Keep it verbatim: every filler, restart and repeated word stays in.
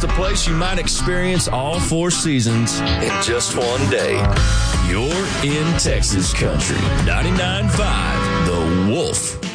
the place you might experience all four seasons in just one day. You're in Texas country. ninety-nine point five The Wolf.